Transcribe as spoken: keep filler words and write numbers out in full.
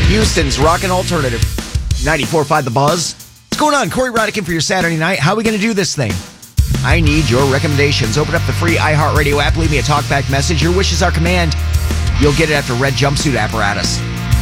Houston's Rockin' Alternative. ninety-four point five The Buzz. What's going on? Corey Rodican for your Saturday night. How are we going to do this thing? I need your recommendations. Open up the free iHeartRadio app. Leave me a talkback message. Your wish is our command. You'll get it after Red Jumpsuit Apparatus.